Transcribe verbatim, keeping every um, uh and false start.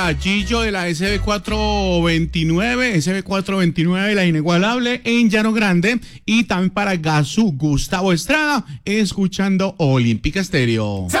A Gillo de la S B cuatrocientos veintinueve, S B cuatrocientos veintinueve, la inigualable en Llano Grande. Y también para Gazú, Gustavo Estrada, escuchando Olímpica Estéreo.